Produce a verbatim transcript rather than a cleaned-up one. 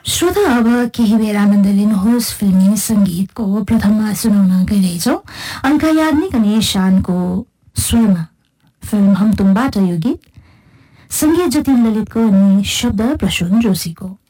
श्रोता अब केही बेर आनन्द लिनुहोस् फिल्मी सङ्गीतको प्रथममा सुनाउन गइरहेछौँ अल्का याग्निक अनि शानको स्वरमा फिल्म हम तुमबाट यो गीत सङ्गीत जतिन ललितको अनि शब्द प्रसून जोशीको।